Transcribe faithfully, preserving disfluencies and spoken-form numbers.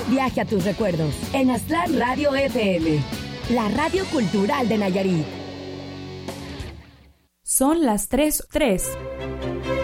viaje a tus recuerdos en Aztlán Radio F M, la radio cultural de Nayarit. Son las tres, tres